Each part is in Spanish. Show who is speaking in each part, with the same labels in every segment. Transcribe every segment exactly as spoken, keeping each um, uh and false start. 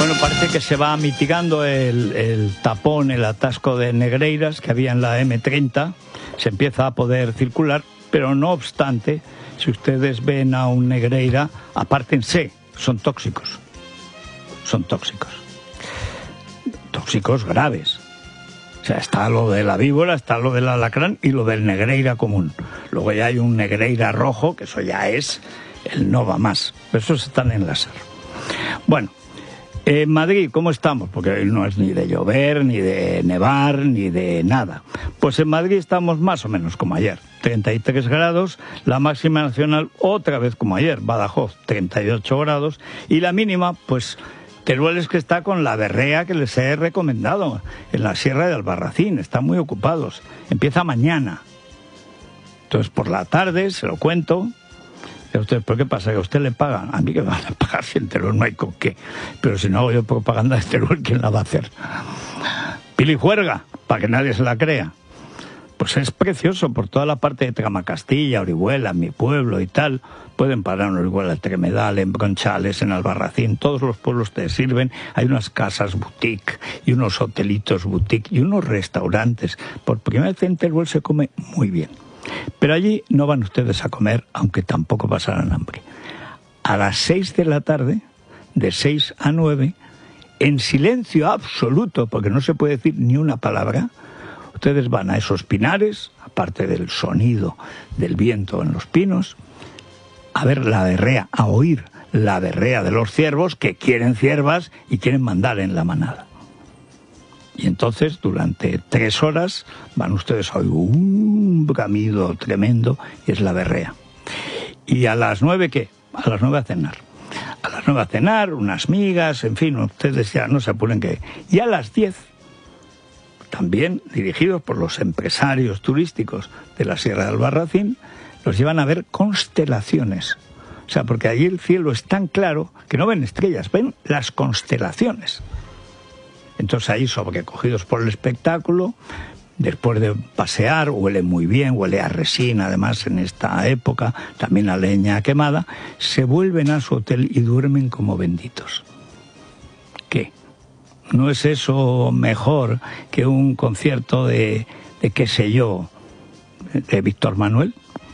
Speaker 1: Bueno, parece que se va mitigando el, el tapón, el atasco de Negreiras que había en la eme treinta. Se empieza a poder circular, pero no obstante, si ustedes ven a un Negreira, apártense, son tóxicos. Son tóxicos. Tóxicos graves. O sea, está lo de la víbora, está lo del alacrán y lo del Negreira común. Luego ya hay un Negreira rojo, que eso ya es el no va más. Pero esos están en láser. Bueno, en Madrid, ¿cómo estamos? Porque hoy no es ni de llover, ni de nevar, ni de nada. Pues en Madrid estamos más o menos como ayer. treinta y tres grados, la máxima nacional otra vez como ayer. Badajoz, treinta y ocho grados. Y la mínima, pues, Teruel es que está con la berrea que les he recomendado en la Sierra de Albarracín. Están muy ocupados. Empieza mañana. Entonces, por la tarde, se lo cuento. ¿A usted, ¿por qué pasa? ¿Que a usted le pagan? A mí que me van a pagar si en Teruel no hay con qué. Pero si no hago yo propaganda de Teruel, ¿quién la va a hacer? Pilijuerga, para que nadie se la crea. Pues es precioso, por toda la parte de Tramacastilla, Orihuela, mi pueblo y tal. Pueden parar en Orihuela, en Tremedal, en Bronchales, en Albarracín. Todos los pueblos te sirven. Hay unas casas boutique y unos hotelitos boutique y unos restaurantes. Por primera vez en Teruel se come muy bien. Pero allí no van ustedes a comer, aunque tampoco pasarán hambre. A las seis de la tarde, de seis a nueve, en silencio absoluto, porque no se puede decir ni una palabra, ustedes van a esos pinares, aparte del sonido del viento en los pinos, a ver la berrea, a oír la berrea de los ciervos que quieren ciervas y quieren mandar en la manada. Y entonces, durante tres horas, van ustedes a oír un bramido tremendo, y es la berrea. ¿Y a las nueve qué? A las nueve a cenar. A las nueve a cenar, unas migas, en fin, ustedes ya no se apuren que... Y a las diez, también dirigidos por los empresarios turísticos de la Sierra de Albarracín, los llevan a ver constelaciones. O sea, porque allí el cielo es tan claro que no ven estrellas, ven las constelaciones. Entonces ahí, sobrecogidos por el espectáculo, después de pasear, huele muy bien, huele a resina, además en esta época, también a leña quemada, se vuelven a su hotel y duermen como benditos. ¿Qué? ¿No es eso mejor que un concierto de, de qué sé yo, de Víctor Manuel?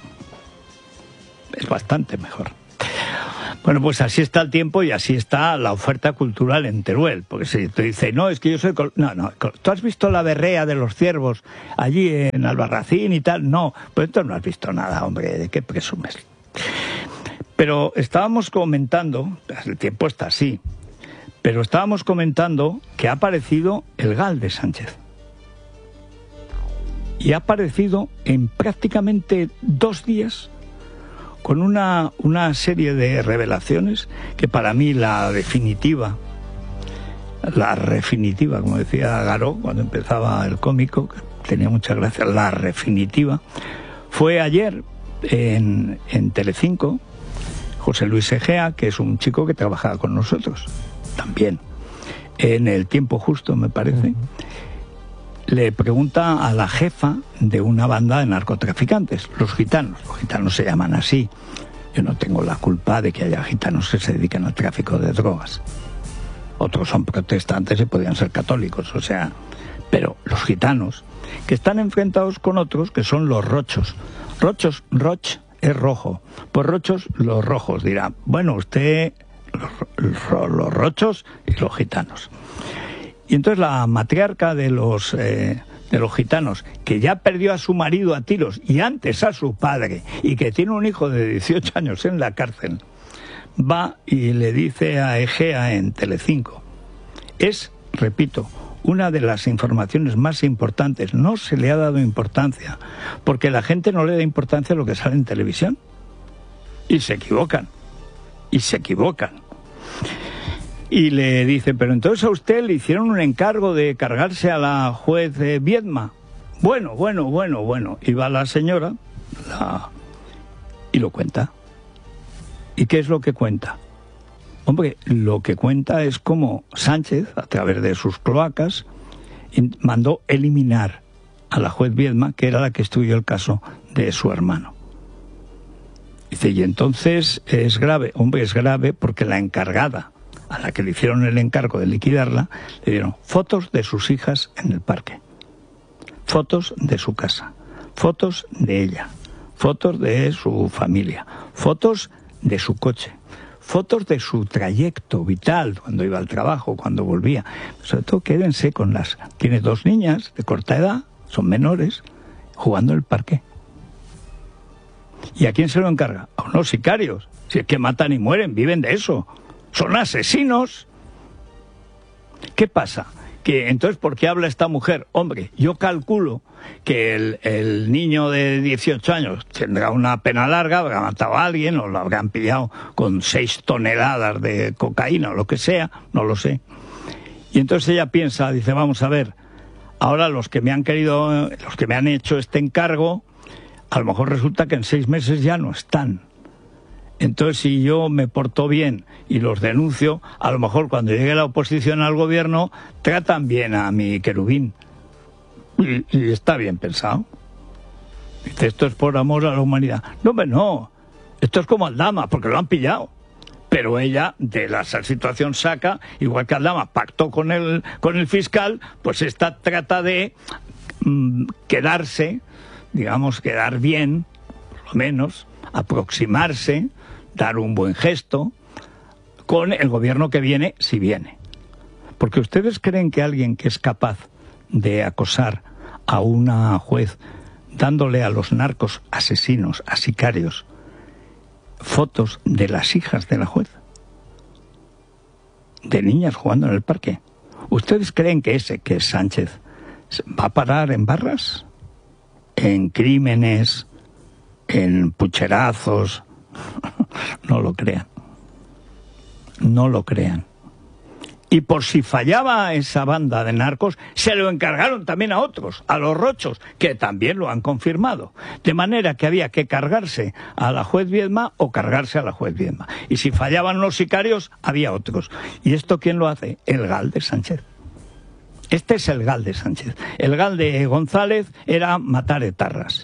Speaker 1: Es bastante mejor. Bueno, pues así está el tiempo y así está la oferta cultural en Teruel. Porque si te dice, no, es que yo soy... Col no, no, ¿tú has visto la berrea de los ciervos allí en Albarracín y tal? No, pues entonces no has visto nada, hombre, ¿de qué presumes? Pero estábamos comentando, el tiempo está así, pero estábamos comentando que ha aparecido el Gal de Sánchez. Y ha aparecido en prácticamente dos días... con una, una serie de revelaciones que para mí la definitiva, la definitiva, como decía Garó cuando empezaba el cómico, que tenía mucha gracia, la definitiva, fue ayer en, en Telecinco, José Luis Egea, que es un chico que trabajaba con nosotros, también, en El Tiempo Justo, me parece, le pregunta a la jefa de una banda de narcotraficantes, los gitanos. Los gitanos se llaman así. Yo no tengo la culpa de que haya gitanos que se dediquen al tráfico de drogas. Otros son protestantes y podrían ser católicos, o sea... Pero los gitanos, que están enfrentados con otros, que son los rochos. Rochos, roch es rojo. Pues rochos, los rojos. Dirá, bueno, usted... Los, los rochos y los gitanos. Y entonces la matriarca de los, eh, de los gitanos, que ya perdió a su marido a tiros y antes a su padre, y que tiene un hijo de dieciocho años en la cárcel, va y le dice a Egea en Telecinco, es, repito, una de las informaciones más importantes, no se le ha dado importancia, porque la gente no le da importancia a lo que sale en televisión, y se equivocan, y se equivocan. Y le dice, pero entonces a usted le hicieron un encargo de cargarse a la juez de Viedma. Bueno, bueno, bueno, bueno. Y va la señora la... y lo cuenta. ¿Y qué es lo que cuenta? Hombre, lo que cuenta es cómo Sánchez, a través de sus cloacas, mandó eliminar a la juez Viedma, que era la que estudió el caso de su hermano. Dice, y entonces es grave. Hombre, es grave porque la encargada a la que le hicieron el encargo de liquidarla, le dieron fotos de sus hijas en el parque, fotos de su casa, fotos de ella, fotos de su familia, fotos de su coche, fotos de su trayecto vital, cuando iba al trabajo, cuando volvía. Sobre todo quédense con las... Tiene dos niñas de corta edad, son menores, jugando en el parque. ¿Y a quién se lo encarga? A unos sicarios. Si es que matan y mueren, viven de eso. Son asesinos. ¿Qué pasa? Que entonces, ¿por qué habla esta mujer? Hombre, yo calculo que el, el niño de dieciocho años tendrá una pena larga, habrá matado a alguien o lo habrán pillado con seis toneladas de cocaína o lo que sea, no lo sé. Y entonces ella piensa, dice, vamos a ver, ahora los que me han querido, los que me han hecho este encargo, a lo mejor resulta que en seis meses ya no están. Entonces, si yo me porto bien y los denuncio, a lo mejor cuando llegue la oposición al gobierno, tratan bien a mi querubín. Y, y está bien pensado. Dice, esto es por amor a la humanidad. No, hombre, no. Esto es como Aldama, porque lo han pillado. Pero ella, de la situación saca, igual que Aldama pactó con el, con el fiscal, pues esta trata de mmm, quedarse, digamos, quedar bien, por lo menos, aproximarse, dar un buen gesto con el gobierno que viene, si viene. Porque ustedes creen que alguien que es capaz de acosar a una juez dándole a los narcos asesinos, a sicarios, fotos de las hijas de la juez, de niñas jugando en el parque, ¿ustedes creen que ese, que es Sánchez, va a parar en barras, en crímenes, en pucherazos? No lo crean. No lo crean. Y por si fallaba esa banda de narcos, se lo encargaron también a otros, a los rochos, que también lo han confirmado. De manera que había que cargarse a la juez Viedma o cargarse a la juez Viedma. Y si fallaban los sicarios, había otros. ¿Y esto quién lo hace? El GAL de Sánchez. Este es el GAL de Sánchez. El GAL de González era matar etarras.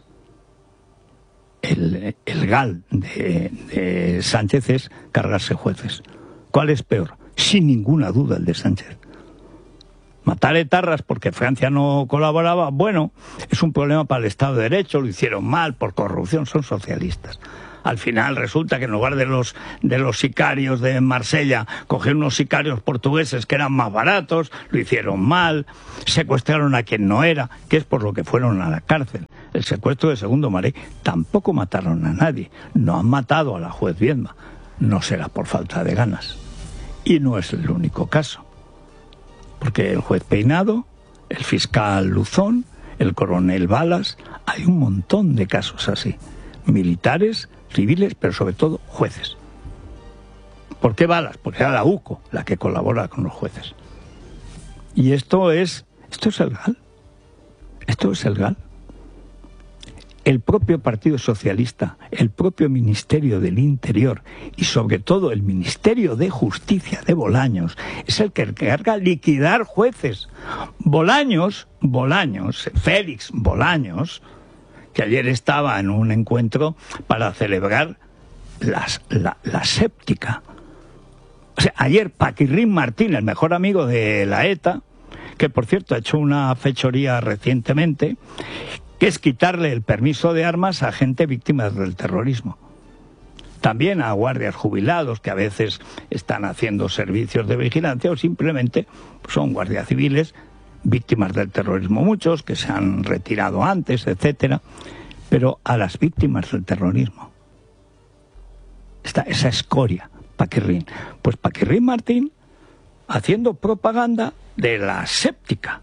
Speaker 1: El, el GAL de, de Sánchez es cargarse jueces. ¿Cuál es peor? Sin ninguna duda el de Sánchez. Matar etarras porque Francia no colaboraba, bueno, es un problema para el Estado de Derecho, lo hicieron mal, por corrupción, son socialistas. Al final resulta que en lugar de los, de los sicarios de Marsella, cogieron unos sicarios portugueses que eran más baratos, lo hicieron mal, secuestraron a quien no era, que es por lo que fueron a la cárcel. El secuestro de Segundo Maré, tampoco mataron a nadie, no han matado a la juez Viedma, no será por falta de ganas. Y no es el único caso, porque el juez Peinado, el fiscal Luzón, el coronel Balas, hay un montón de casos así, militares, civiles, pero sobre todo jueces. ¿Por qué Balas? Porque era la U C O la que colabora con los jueces. Y esto es, esto es el GAL, esto es el GAL. El propio Partido Socialista, el propio Ministerio del Interior y sobre todo el Ministerio de Justicia de Bolaños es el que encarga liquidar jueces. Bolaños, Bolaños, Félix Bolaños, que ayer estaba en un encuentro para celebrar las, la, la séptica. O sea, ayer Paquirrín Martín, el mejor amigo de la ETA, que por cierto ha hecho una fechoría recientemente, que es quitarle el permiso de armas a gente víctima del terrorismo. También a guardias jubilados que a veces están haciendo servicios de vigilancia o simplemente son guardias civiles víctimas del terrorismo, muchos que se han retirado antes, etcétera, pero a las víctimas del terrorismo. Está esa escoria, Paquirrín. Pues Paquirrín Martín haciendo propaganda de la séptica.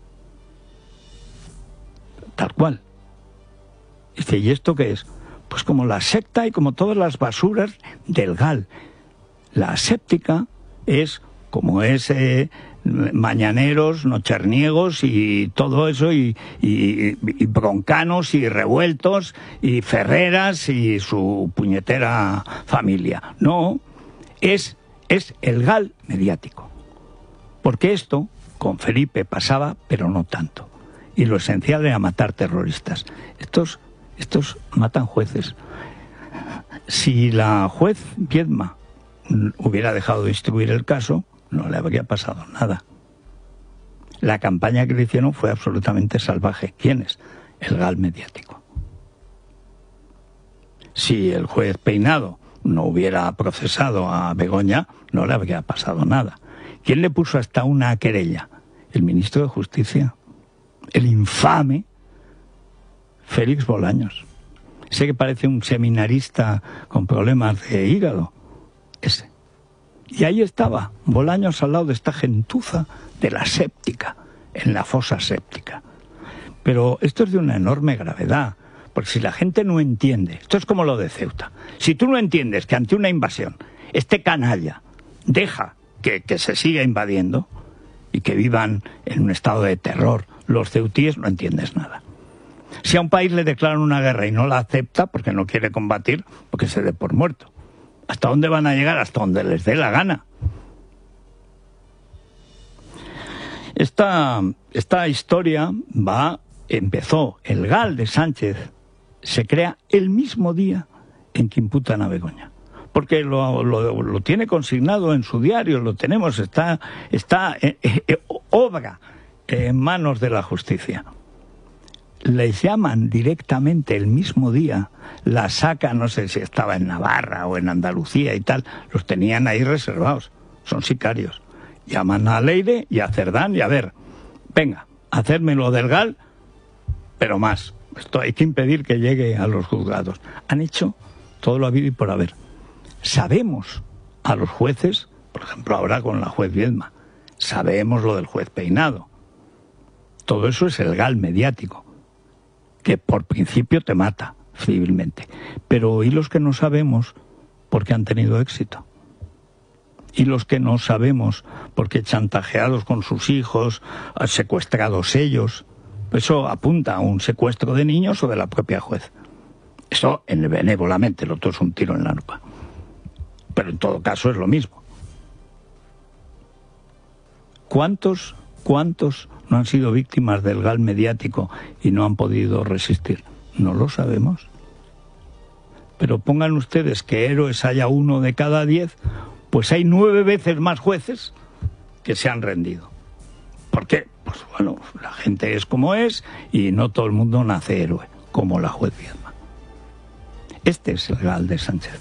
Speaker 1: Tal cual. Dice, ¿y esto qué es? Pues como la secta y como todas las basuras del GAL. La séptica es como es eh, mañaneros, nocherniegos y todo eso, y, y, y broncanos y revueltos y Ferreras y su puñetera familia. No, es, es el GAL mediático. Porque esto con Felipe pasaba, pero no tanto. Y lo esencial era matar terroristas. Estos Estos matan jueces. Si la juez Viedma hubiera dejado de instruir el caso, no le habría pasado nada. La campaña que le hicieron fue absolutamente salvaje. ¿Quién es? El gal mediático. Si el juez Peinado no hubiera procesado a Begoña, no le habría pasado nada. ¿Quién le puso hasta una querella? El ministro de Justicia, el infame Félix Bolaños. Ese que parece un seminarista con problemas de hígado. Ese. Y ahí estaba, Bolaños al lado de esta gentuza de la séptica, en la fosa séptica. Pero esto es de una enorme gravedad, porque si la gente no entiende, esto es como lo de Ceuta, si tú no entiendes que ante una invasión, este canalla deja que, que se siga invadiendo y que vivan en un estado de terror los ceutíes, no entiendes nada. Si a un país le declaran una guerra y no la acepta porque no quiere combatir, porque se dé por muerto. ¿Hasta dónde van a llegar? Hasta donde les dé la gana. Esta, esta historia va, empezó, el gal de Sánchez se crea el mismo día en que imputan a Begoña. Porque lo, lo, lo tiene consignado en su diario, lo tenemos, está, está eh, eh, obra en manos de la justicia. Les llaman directamente el mismo día, la sacan, no sé si estaba en Navarra o en Andalucía y tal, los tenían ahí reservados, son sicarios. Llaman a Leire y a Cerdán y a ver, venga, hacerme lo del gal, pero más. Esto hay que impedir que llegue a los juzgados. Han hecho todo lo habido y por haber. Sabemos a los jueces, por ejemplo ahora con la juez Viedma, sabemos lo del juez Peinado. Todo eso es el gal mediático, que por principio te mata civilmente. Pero ¿y los que no sabemos porque han tenido éxito? Y los que no sabemos porque chantajeados con sus hijos, secuestrados ellos, eso apunta a un secuestro de niños o de la propia juez. Eso en benévolamente, lo otro es un tiro en la nuca. Pero en todo caso es lo mismo. ¿Cuántos, cuántos no han sido víctimas del gal mediático y no han podido resistir? No lo sabemos. Pero pongan ustedes que héroes haya uno de cada diez, pues hay nueve veces más jueces que se han rendido. ¿Por qué? Pues bueno, la gente es como es y no todo el mundo nace héroe, como la juez Viedma. Este es el gal de Sánchez.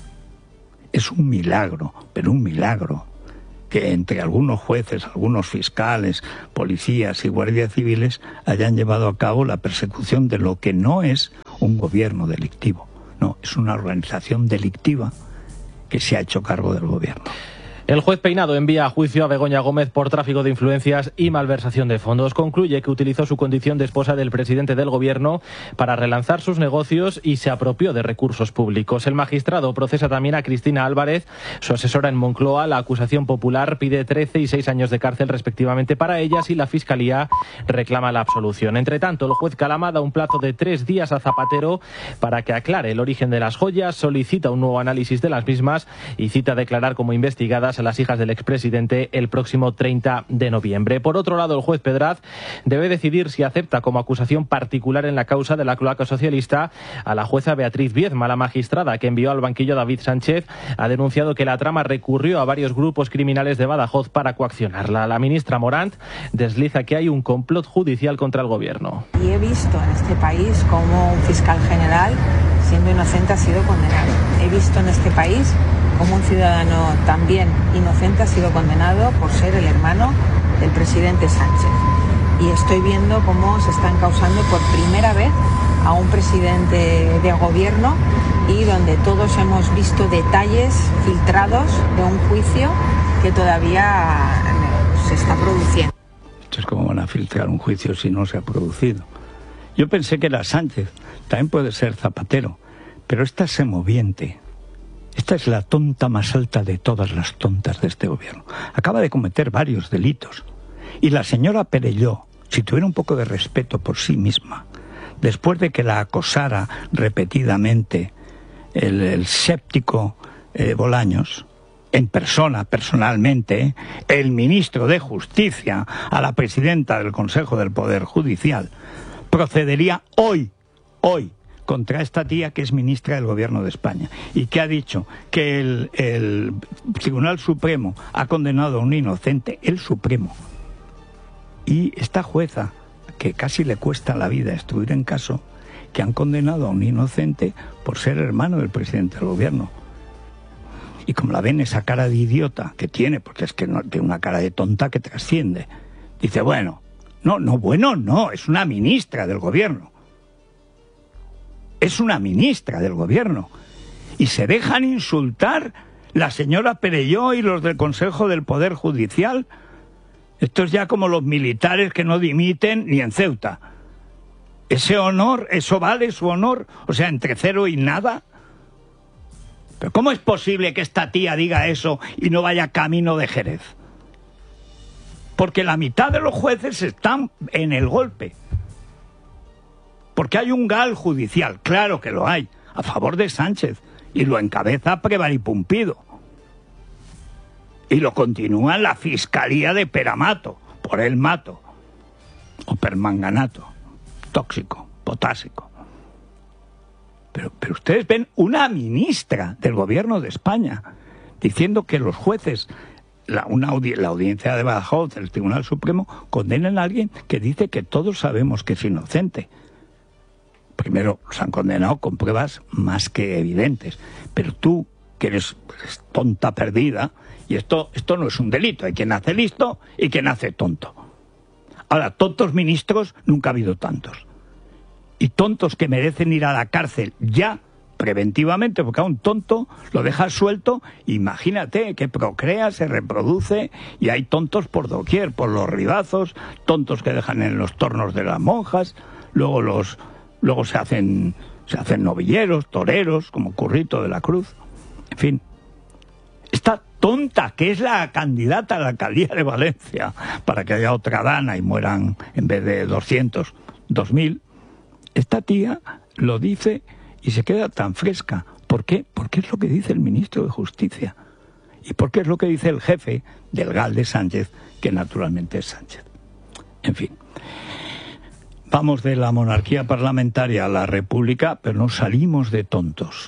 Speaker 1: Es un milagro, pero un milagro, que entre algunos jueces, algunos fiscales, policías y guardias civiles hayan llevado a cabo la persecución de lo que no es un gobierno delictivo. No, es una organización delictiva que se ha hecho cargo del gobierno.
Speaker 2: El juez Peinado envía a juicio a Begoña Gómez por tráfico de influencias y malversación de fondos. Concluye que utilizó su condición de esposa del presidente del gobierno para relanzar sus negocios y se apropió de recursos públicos. El magistrado procesa también a Cristina Álvarez, su asesora en Moncloa. La acusación popular pide trece y seis años de cárcel respectivamente para ellas y la Fiscalía reclama la absolución. Entre tanto, el juez Calama da un plazo de tres días a Zapatero para que aclare el origen de las joyas, solicita un nuevo análisis de las mismas y cita a declarar como investigadas a las hijas del expresidente el próximo treinta de noviembre. Por otro lado, el juez Pedraz debe decidir si acepta como acusación particular en la causa de la cloaca socialista a la jueza Beatriz Viedma. La magistrada que envió al banquillo a David Sánchez ha denunciado que la trama recurrió a varios grupos criminales de Badajoz para coaccionarla. La ministra Morant desliza que hay un complot judicial contra el gobierno.
Speaker 3: Y he visto en este país cómo un fiscal general, siendo inocente, ha sido condenado. He visto en este país como un ciudadano también inocente ha sido condenado por ser el hermano del presidente Sánchez. Y estoy viendo cómo se está encausando por primera vez a un presidente de gobierno y donde todos hemos visto detalles filtrados de un juicio que todavía se está produciendo.
Speaker 1: Esto es como van a filtrar un juicio si no se ha producido. Yo pensé que era Sánchez, también puede ser Zapatero, pero esta semoviente. Esta es la tonta más alta de todas las tontas de este gobierno. Acaba de cometer varios delitos. Y la señora Perelló, si tuviera un poco de respeto por sí misma, después de que la acosara repetidamente el, el séptico eh, Bolaños, en persona, personalmente, el ministro de Justicia, a la presidenta del Consejo del Poder Judicial, procedería hoy, hoy, contra esta tía que es ministra del Gobierno de España y que ha dicho que el, el Tribunal Supremo ha condenado a un inocente, el Supremo. Y esta jueza, que casi le cuesta la vida estudiar en caso, que han condenado a un inocente por ser hermano del presidente del Gobierno. Y como la ven esa cara de idiota que tiene, porque es que no, tiene una cara de tonta que trasciende, dice, bueno, no, no, bueno, no, es una ministra del Gobierno. Es una ministra del Gobierno. Y se dejan insultar la señora Perelló y los del Consejo del Poder Judicial. Esto es ya como los militares que no dimiten ni en Ceuta. Ese honor, eso vale su honor, o sea, entre cero y nada. ¿Pero cómo es posible que esta tía diga eso y no vaya camino de Jerez? Porque la mitad de los jueces están en el golpe. Porque hay un gal judicial, claro que lo hay, a favor de Sánchez, y lo encabeza Prevaripumpido. Y lo continúa la Fiscalía de Peramato, por el mato, o permanganato, tóxico, potásico. Pero, pero ustedes ven una ministra del Gobierno de España diciendo que los jueces, la, una audi la audiencia de Badajoz, del Tribunal Supremo, condenan a alguien que dice que todos sabemos que es inocente. Primero, los han condenado con pruebas más que evidentes. Pero tú, que eres, eres tonta perdida, y esto, esto no es un delito. Hay quien nace listo y quien nace tonto. Ahora, tontos ministros nunca ha habido tantos. Y tontos que merecen ir a la cárcel ya, preventivamente, porque a un tonto lo dejas suelto, imagínate que procrea, se reproduce, y hay tontos por doquier, por los ribazos, tontos que dejan en los tornos de las monjas, luego los luego se hacen se hacen novilleros, toreros, como Currito de la Cruz, en fin. Esta tonta, que es la candidata a la alcaldía de Valencia, para que haya otra Dana y mueran en vez de doscientos, dos mil, esta tía lo dice y se queda tan fresca. ¿Por qué? Porque es lo que dice el ministro de Justicia. Y porque es lo que dice el jefe del gal de Sánchez, que naturalmente es Sánchez. En fin. Vamos de la monarquía parlamentaria a la república, pero no salimos de tontos.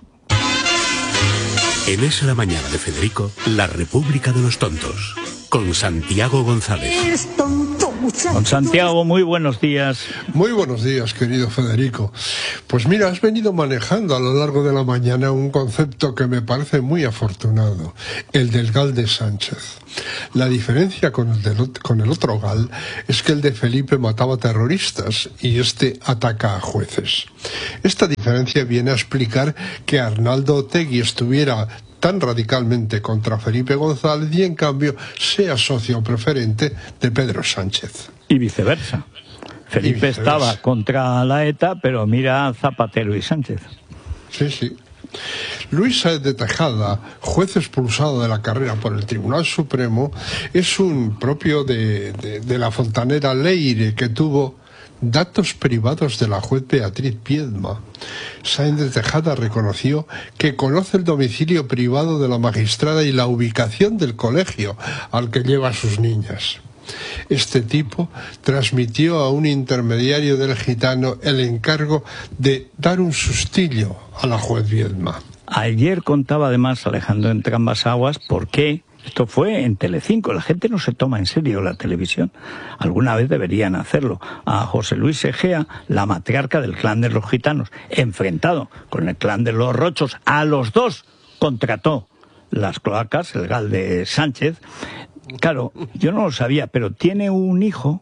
Speaker 4: En Es la Mañana de Federico, la República de los Tontos, con Santiago González.
Speaker 5: Eres tonto, muchacho.
Speaker 1: Don Santiago, muy buenos días.
Speaker 6: Muy buenos días, querido Federico. Pues mira, has venido manejando a lo largo de la mañana un concepto que me parece muy afortunado, el del gal de Sánchez. La diferencia con el, del, con el otro gal es que el de Felipe mataba terroristas y este ataca a jueces. Esta diferencia viene a explicar que Arnaldo Otegi estuviera tan radicalmente contra Felipe González y en cambio sea socio preferente de Pedro Sánchez.
Speaker 1: Y viceversa. Felipe y viceversa. Estaba contra la ETA, pero mira a Zapatero y Sánchez.
Speaker 6: Sí, sí. Luis Sáez de Tejada, juez expulsado de la carrera por el Tribunal Supremo, es un propio de, de, de la fontanera Leire, que tuvo datos privados de la juez Beatriz Piedma. Sáez de Tejada reconoció que conoce el domicilio privado de la magistrada y la ubicación del colegio al que lleva a sus niñas. Este tipo transmitió a un intermediario del gitano el encargo de dar un sustillo a la juez Piedma.
Speaker 1: Ayer contaba además Alejandro Entrambas-Aguas por qué. Esto fue en Telecinco. La gente no se toma en serio la televisión. Alguna vez deberían hacerlo. A José Luis Egea, la matriarca del clan de los gitanos, enfrentado con el clan de los rochos, a los dos contrató las cloacas, el gal de Sánchez. Claro, yo no lo sabía, pero tiene un hijo.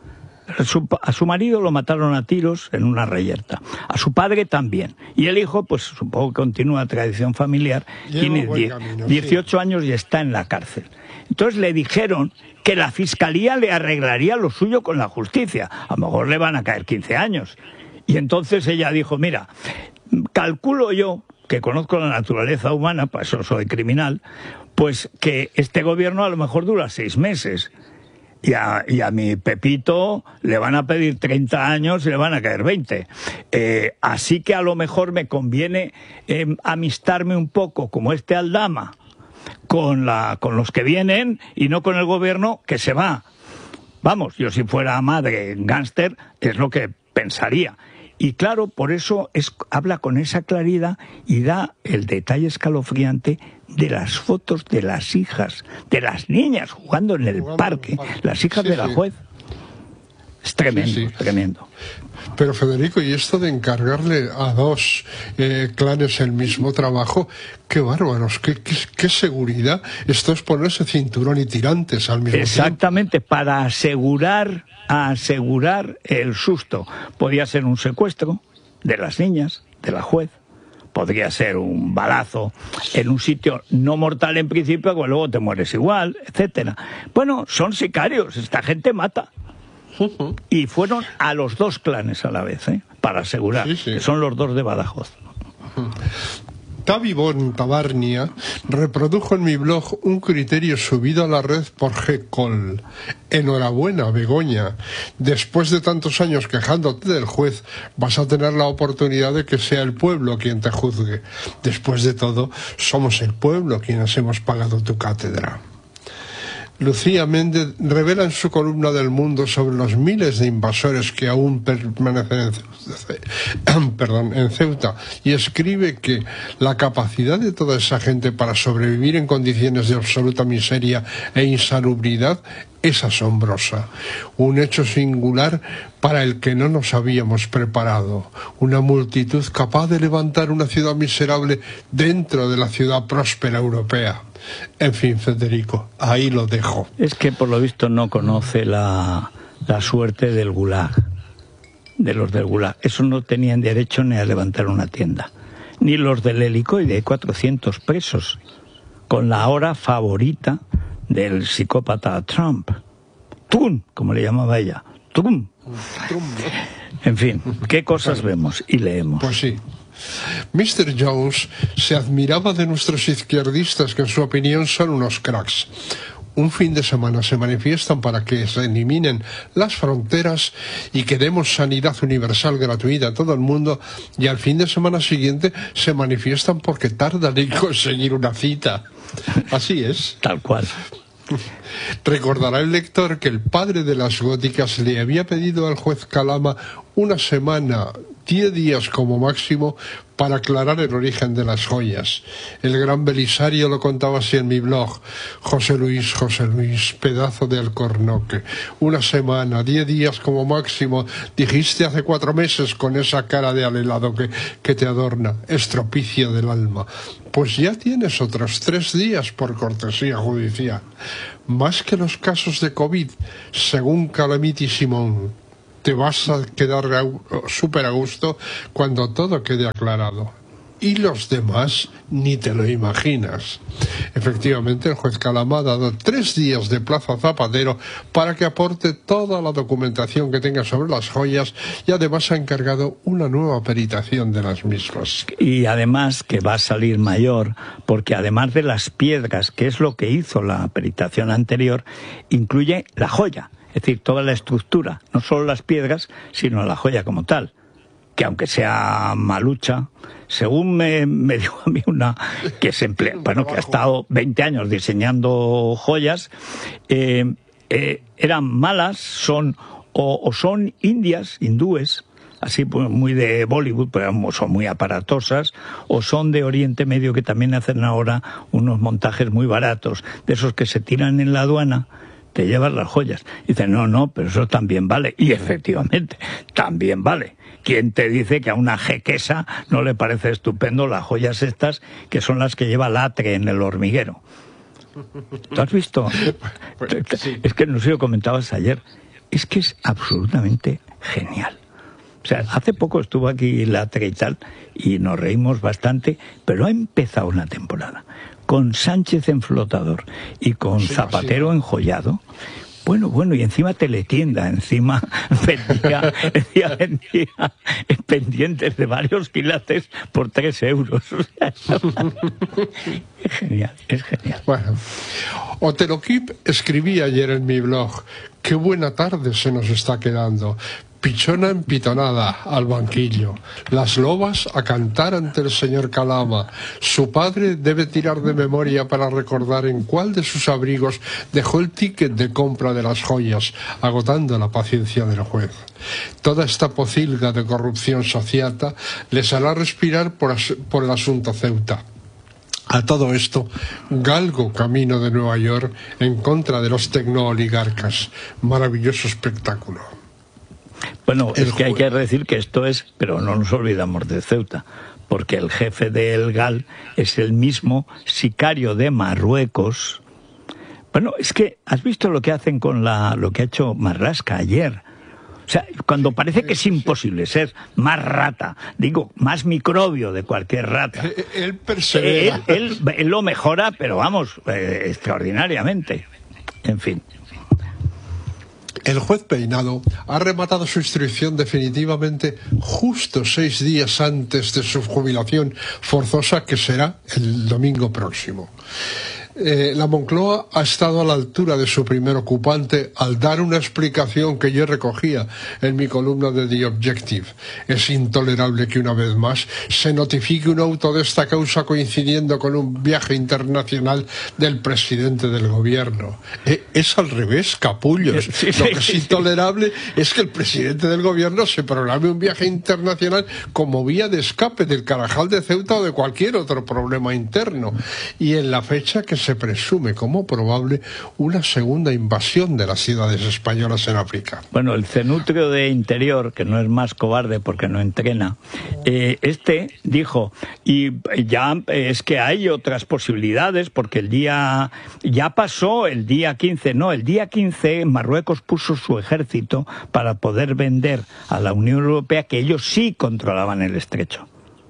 Speaker 1: Su, a su marido lo mataron a tiros en una reyerta. A su padre también. Y el hijo, pues supongo que continúa la tradición familiar. Lleva tiene die, camino, dieciocho sí. años y está en la cárcel. Entonces le dijeron que la fiscalía le arreglaría lo suyo con la justicia. A lo mejor le van a caer quince años. Y entonces ella dijo, mira, calculo yo, que conozco la naturaleza humana, para eso soy criminal, pues que este gobierno a lo mejor dura seis meses. Y a, y a mi Pepito le van a pedir treinta años y le van a caer veinte. Eh, así que a lo mejor me conviene eh, amistarme un poco, como este Aldama, con, la, con los que vienen y no con el gobierno que se va. Vamos, yo si fuera madre gángster es lo que pensaría. Y claro, por eso es, habla con esa claridad y da el detalle escalofriante de las fotos de las hijas, de las niñas jugando en el jugando parque, en el parque, las hijas sí, de la sí. juez. Es tremendo, sí, sí. tremendo.
Speaker 6: Pero Federico, y esto de encargarle a dos eh, clanes el mismo trabajo, qué bárbaros, qué, qué, qué seguridad. Esto es ponerse cinturón y tirantes al mismo
Speaker 1: Exactamente,
Speaker 6: tiempo.
Speaker 1: para asegurar, asegurar el susto. Podía ser un secuestro de las niñas, de la juez. Podría ser un balazo en un sitio no mortal en principio, que luego te mueres igual, etcétera. Bueno, son sicarios, esta gente mata. Uh-huh. Y fueron a los dos clanes a la vez, ¿eh? Para asegurar sí, sí. que son los dos de Badajoz.
Speaker 6: Uh-huh. Tavi Bon Tabarnia reprodujo en mi blog un criterio subido a la red por G. Cole. Enhorabuena, Begoña. Después de tantos años quejándote del juez, vas a tener la oportunidad de que sea el pueblo quien te juzgue. Después de todo, somos el pueblo quienes hemos pagado tu cátedra. Lucía Méndez revela en su columna del Mundo sobre los miles de invasores que aún permanecen en, perdón, en Ceuta y escribe que la capacidad de toda esa gente para sobrevivir en condiciones de absoluta miseria e insalubridad es asombrosa. Un hecho singular para el que no nos habíamos preparado. Una multitud capaz de levantar una ciudad miserable dentro de la ciudad próspera europea. En fin, Federico, ahí lo dejo.
Speaker 1: Es que por lo visto no conoce la, la suerte del Gulag, de los del Gulag. Esos no tenían derecho ni a levantar una tienda. Ni los del helicoide, hay cuatrocientos presos, con la hora favorita del psicópata Trump. Trump, como le llamaba ella. Trump. Trump. En fin, qué cosas vemos y leemos.
Speaker 6: Pues sí. mister Jones se admiraba de nuestros izquierdistas que en su opinión son unos cracks. Un fin de semana se manifiestan para que se eliminen las fronteras y que demos sanidad universal gratuita a todo el mundo, y al fin de semana siguiente se manifiestan porque tardan en conseguir una cita. Así es.
Speaker 1: Tal cual.
Speaker 6: Recordará el lector que el padre de las góticas le había pedido al juez Calama una semana, diez días como máximo, para aclarar el origen de las joyas. El gran Belisario lo contaba así en mi blog. José Luis, José Luis, pedazo de alcornoque. Una semana, diez días como máximo, dijiste hace cuatro meses con esa cara de alelado que, que te adorna, estropicio del alma. Pues ya tienes otros tres días por cortesía judicial. Más que los casos de COVID, según Calamity Simón. Te vas a quedar súper a gusto cuando todo quede aclarado. Y los demás ni te lo imaginas. Efectivamente, el juez Calama ha dado tres días de plazo a Zapatero para que aporte toda la documentación que tenga sobre las joyas, y además ha encargado una nueva peritación de las mismas.
Speaker 1: Y además que va a salir mayor, porque además de las piedras, que es lo que hizo la peritación anterior, incluye la joya. Es decir, toda la estructura, no solo las piedras, sino la joya como tal. Que aunque sea malucha, según me, me dijo a mí una que se emplea, bueno, que ha estado veinte años diseñando joyas, eh, eh, eran malas, son o, o son indias, hindúes, así pues, muy de Bollywood, pero son muy aparatosas, o son de Oriente Medio, que también hacen ahora unos montajes muy baratos, de esos que se tiran en la aduana. Te llevas las joyas. Dice, no, no, pero eso también vale. Y efectivamente, también vale. ¿Quién te dice que a una jequesa no le parece estupendo las joyas estas, que son las que lleva Latre en el hormiguero? ¿Tú has visto? Pues, sí. Es que no sé si lo comentabas ayer. Es que es absolutamente genial. O sea, hace poco estuvo aquí Latre y tal, y nos reímos bastante, pero ha empezado una temporada con Sánchez en flotador y con sí, Zapatero sí. enjollado. Bueno, bueno, y encima teletienda, encima vendía, vendía, vendía pendientes de varios quilates por tres euros. O sea, es genial, es genial.
Speaker 6: Bueno, Otero Kip escribí ayer en mi blog, qué buena tarde se nos está quedando. Pichona empitonada al banquillo, las lobas a cantar ante el señor Calama. Su padre debe tirar de memoria para recordar en cuál de sus abrigos dejó el ticket de compra de las joyas, agotando la paciencia del juez. Toda esta pocilga de corrupción sociata les hará respirar por, por el asunto Ceuta. A todo esto, galgo camino de Nueva York en contra de los tecnooligarcas. Maravilloso espectáculo.
Speaker 1: Bueno,
Speaker 6: El
Speaker 1: es que hay
Speaker 6: juez.
Speaker 1: que decir que esto es, pero no nos olvidamos de Ceuta, porque el jefe del G A L es el mismo sicario de Marruecos. Bueno, es que has visto lo que hacen con la, lo que ha hecho Marlaska ayer. O sea, cuando parece que es imposible ser más rata, digo, más microbio de cualquier rata.
Speaker 6: Él persevera.
Speaker 1: Él, él, él lo mejora, pero vamos, eh, extraordinariamente. En fin.
Speaker 6: El juez Peinado ha rematado su instrucción definitivamente justo seis días antes de su jubilación forzosa, que será el domingo próximo. Eh, la Moncloa ha estado a la altura de su primer ocupante al dar una explicación que yo recogía en mi columna de The Objective. Es intolerable que una vez más se notifique un auto de esta causa coincidiendo con un viaje internacional del presidente del gobierno. Eh, es al revés, capullos.
Speaker 1: Sí, sí,
Speaker 6: Lo que es
Speaker 1: sí.
Speaker 6: intolerable es que el presidente del gobierno se programe un viaje internacional como vía de escape del Carajal de Ceuta o de cualquier otro problema interno, y en la fecha que se presume como probable una segunda invasión de las ciudades españolas en África.
Speaker 1: Bueno, el cenutrio de Interior, que no es más cobarde porque no entrena, eh, este dijo, y ya eh, es que hay otras posibilidades, porque el día, ya pasó el día quince, no, el día quince Marruecos puso su ejército para poder vender a la Unión Europea que ellos sí controlaban el estrecho.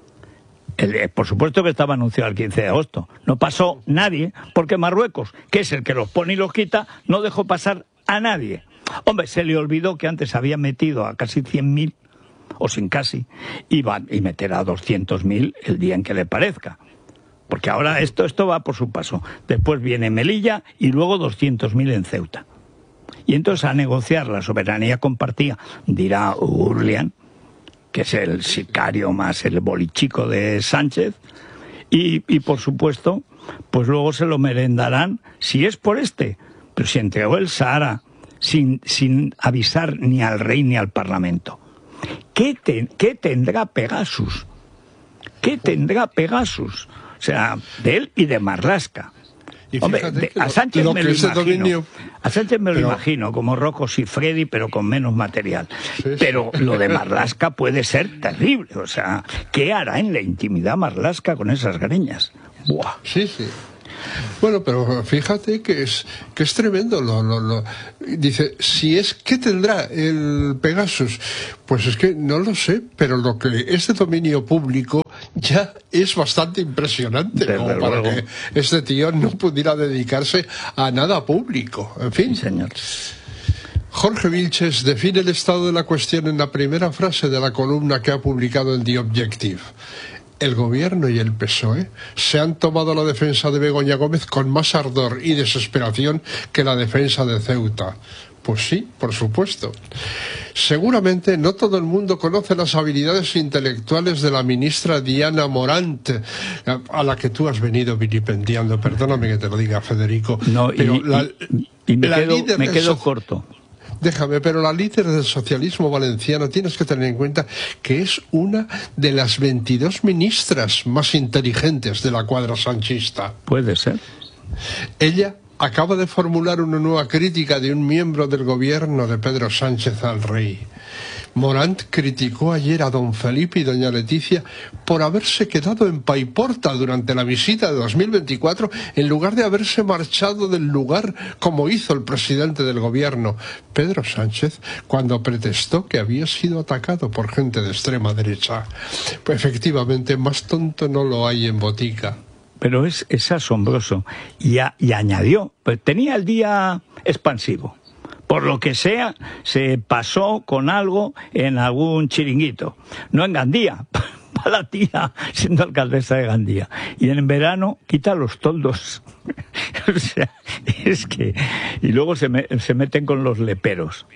Speaker 1: El, por supuesto que estaba anunciado el quince de agosto. No pasó nadie, porque Marruecos, que es el que los pone y los quita, no dejó pasar a nadie. Hombre, se le olvidó que antes había metido a casi cien mil, o sin casi, y va y meterá a doscientos mil el día en que le parezca. Porque ahora esto, esto va por su paso. Después viene Melilla y luego doscientos mil en Ceuta. Y entonces a negociar la soberanía compartida, dirá Urlian, que es el sicario más el bolichico de Sánchez, y, y por supuesto, pues luego se lo merendarán, si es por este, pero si entregó el Sahara sin, sin avisar ni al rey ni al Parlamento. ¿Qué, te, qué tendrá Pegasus? ¿Qué tendrá Pegasus? O sea, de él y de Marlaska.
Speaker 6: Y
Speaker 1: Hombre, de, a Sánchez
Speaker 6: lo
Speaker 1: me
Speaker 6: que
Speaker 1: lo
Speaker 6: ese
Speaker 1: imagino.
Speaker 6: dominio...
Speaker 1: A Sánchez me lo
Speaker 6: Pero-
Speaker 1: imagino como Rocco Siffredi, pero con menos material.
Speaker 6: Sí, sí.
Speaker 1: Pero lo de Marlaska puede ser terrible. O sea, ¿qué hará en la intimidad Marlaska con esas greñas? Buah.
Speaker 6: Sí, sí. Bueno, pero fíjate que es que es tremendo. Lo, lo, lo. Dice, si es, ¿qué tendrá el Pegasus? Pues es que no lo sé, pero lo que es de dominio público ya es bastante impresionante,
Speaker 1: Desde
Speaker 6: como para
Speaker 1: luego.
Speaker 6: que este tío no pudiera dedicarse a nada público. En fin.
Speaker 1: Sí, señor.
Speaker 6: Jorge Vilches define el estado de la cuestión en la primera frase de la columna que ha publicado en The Objective. El gobierno y el P S O E se han tomado la defensa de Begoña Gómez con más ardor y desesperación que la defensa de Ceuta. Pues sí, por supuesto. Seguramente no todo el mundo conoce las habilidades intelectuales de la ministra Diana Morant, a la que tú has venido vilipendiando. Perdóname que te lo diga, Federico.
Speaker 1: No, y,
Speaker 6: pero la-
Speaker 1: y- y me
Speaker 6: la
Speaker 1: quedo,
Speaker 6: líder
Speaker 1: me
Speaker 6: del
Speaker 1: quedo
Speaker 6: so-
Speaker 1: corto.
Speaker 6: Déjame, pero la líder del socialismo valenciano tienes que tener en cuenta que es una de las veintidós ministras más inteligentes de la cuadra sanchista.
Speaker 1: Puede ser.
Speaker 6: Ella acaba de formular una nueva crítica de un miembro del gobierno de Pedro Sánchez al rey. Morant criticó ayer a don Felipe y doña Leticia por haberse quedado en Paiporta durante la visita de dos mil veinticuatro en lugar de haberse marchado del lugar como hizo el presidente del gobierno, Pedro Sánchez, cuando pretextó que había sido atacado por gente de extrema derecha. Pues efectivamente, más tonto no lo hay en botica.
Speaker 1: Pero es, es asombroso. Y, a- y añadió, pues tenía el día expansivo. Por lo que sea, se pasó con algo en algún chiringuito. No en Gandía, para la tía, siendo alcaldesa de Gandía. Y en verano quita los toldos. O sea, es que... Y luego se, me- se meten con los leperos.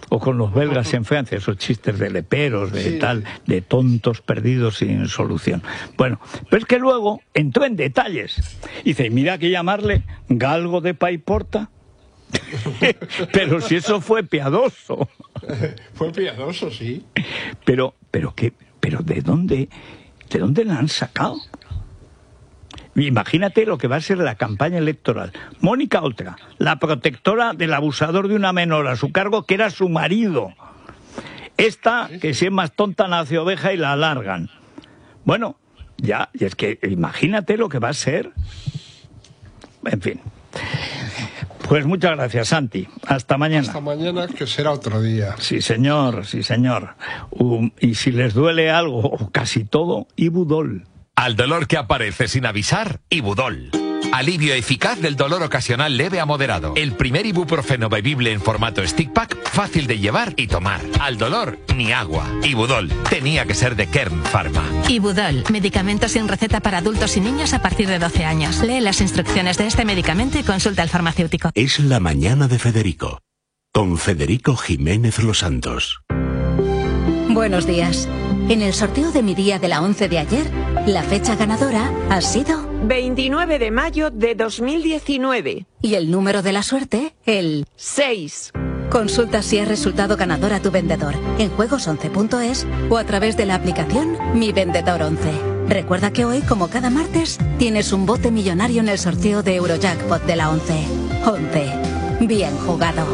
Speaker 1: O con los belgas en Francia, esos chistes de leperos, de
Speaker 6: Sí.
Speaker 1: tal, de tontos perdidos sin solución. Bueno, pero es que luego entró en detalles. Dice, mira que llamarle galgo de paiporta. Pero si eso fue piadoso.
Speaker 6: Fue piadoso, sí.
Speaker 1: Pero, pero qué, pero ¿de dónde, de dónde la han sacado? Imagínate lo que va a ser la campaña electoral. Mónica Oltra, la protectora del abusador de una menor a su cargo, que era su marido. Esta, que si es más tonta, nace oveja y la alargan. Bueno, ya, y es que imagínate lo que va a ser. En fin. Pues muchas gracias, Santi. Hasta mañana.
Speaker 6: Hasta mañana, que será otro día.
Speaker 1: Sí, señor, sí, señor. Um, y si les duele algo, o casi todo, Ibudol.
Speaker 5: Al dolor que aparece sin avisar, Ibudol. Alivio eficaz del dolor ocasional leve a moderado. El primer ibuprofeno bebible en formato stick pack, fácil de llevar y tomar. Al dolor, ni agua. Ibudol. Tenía que ser de Kern Pharma.
Speaker 7: Ibudol, medicamento sin receta para adultos y niños a partir de doce años. Lee las instrucciones de este medicamento y consulta al farmacéutico.
Speaker 4: Es la mañana de Federico, con Federico Jiménez Los Santos.
Speaker 8: Buenos días. En el sorteo de mi día de la once de ayer, la fecha ganadora ha sido
Speaker 9: veintinueve de mayo de dos mil diecinueve.
Speaker 8: Y el número de la suerte, el
Speaker 9: seis.
Speaker 8: Consulta si has resultado ganador a tu vendedor en juegos once punto es o a través de la aplicación Mi Vendedor once. Recuerda que hoy, como cada martes, tienes un bote millonario en el sorteo de Eurojackpot de la once. once. Bien jugado.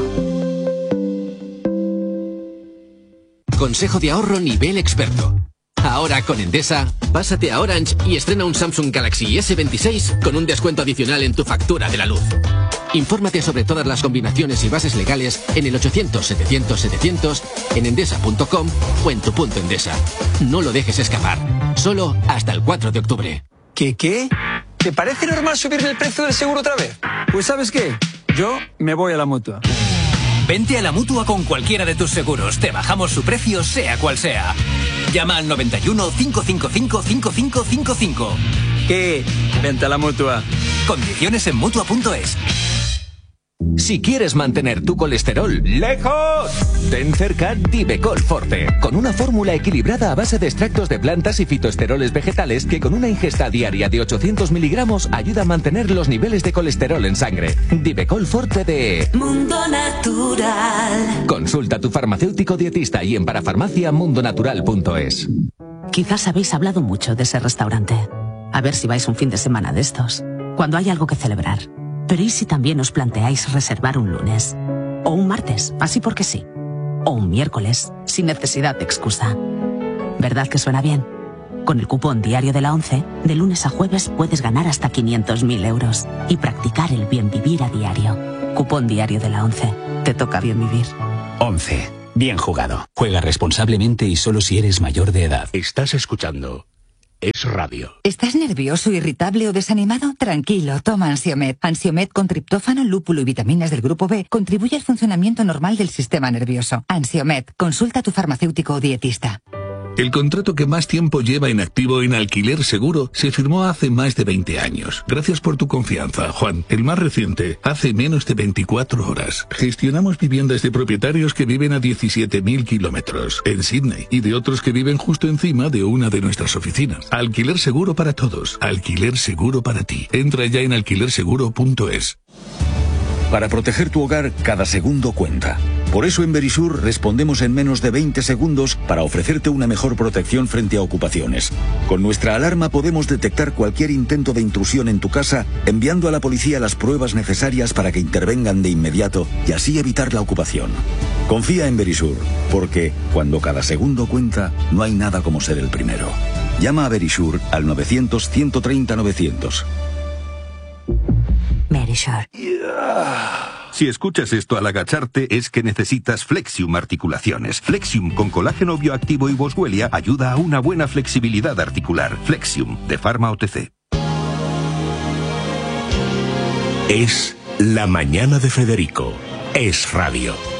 Speaker 10: Consejo de ahorro nivel experto. Ahora con Endesa, pásate a Orange y estrena un Samsung Galaxy ese veintiséis con un descuento adicional en tu factura de la luz. Infórmate sobre todas las combinaciones y bases legales en el ochocientos setecientos setecientos, en endesa punto com o en tu punto Endesa. No lo dejes escapar. Solo hasta el cuatro de octubre.
Speaker 11: ¿Qué qué? ¿Te parece normal subirme el precio del seguro otra vez? Pues ¿sabes qué? Yo me voy a la Mutua.
Speaker 12: Vente a la Mutua con cualquiera de tus seguros. Te bajamos su precio, sea cual sea. Llama al noventa y uno, cinco cinco cinco, cinco cinco cinco cinco.
Speaker 11: ¿Qué? Vente a la Mutua.
Speaker 12: Condiciones en Mutua punto es.
Speaker 5: Si quieres mantener tu colesterol lejos, ten cerca Divecol Forte, con una fórmula equilibrada a base de extractos de plantas y fitoesteroles vegetales que con una ingesta diaria de ochocientos miligramos ayuda a mantener los niveles de colesterol en sangre. Divecol Forte de
Speaker 13: Mundo Natural.
Speaker 5: Consulta a tu farmacéutico dietista y en parafarmacia mundo natural punto es.
Speaker 14: Quizás habéis hablado mucho de ese restaurante. A ver si vais un fin de semana de estos, cuando hay algo que celebrar. Pero ¿y si también os planteáis reservar un lunes? O un martes, así porque sí. O un miércoles, sin necesidad de excusa. ¿Verdad que suena bien? Con el cupón diario de la once, de lunes a jueves puedes ganar hasta quinientos mil euros y practicar el bien vivir a diario. Cupón diario de la once. Te toca bien vivir.
Speaker 15: once. Bien jugado. Juega responsablemente y solo si eres mayor de edad.
Speaker 4: Estás escuchando Es Radio.
Speaker 16: ¿Estás nervioso, irritable o desanimado? Tranquilo, toma Ansiomed. Ansiomed con triptófano, lúpulo y vitaminas del grupo B contribuye al funcionamiento normal del sistema nervioso. Ansiomed, consulta a tu farmacéutico o dietista.
Speaker 17: El contrato que más tiempo lleva en activo en Alquiler Seguro se firmó hace más de veinte años. Gracias por tu confianza, Juan. El más reciente, hace menos de veinticuatro horas. Gestionamos viviendas de propietarios que viven a diecisiete mil kilómetros en Sydney y de otros que viven justo encima de una de nuestras oficinas. Alquiler Seguro para todos. Alquiler Seguro para ti. Entra ya en alquiler seguro punto es.
Speaker 18: Para proteger tu hogar, cada segundo cuenta. Por eso en Verisur respondemos en menos de veinte segundos para ofrecerte una mejor protección frente a ocupaciones. Con nuestra alarma podemos detectar cualquier intento de intrusión en tu casa, enviando a la policía las pruebas necesarias para que intervengan de inmediato y así evitar la ocupación. Confía en Verisur, porque cuando cada segundo cuenta, no hay nada como ser el primero. Llama a Verisur al novecientos, ciento treinta, novecientos.
Speaker 14: Verisur.
Speaker 19: Si escuchas esto al agacharte es que necesitas Flexium Articulaciones. Flexium con colágeno bioactivo y boswellia ayuda a una buena flexibilidad articular. Flexium de Pharma O T C.
Speaker 4: Es la mañana de Federico. Es Radio.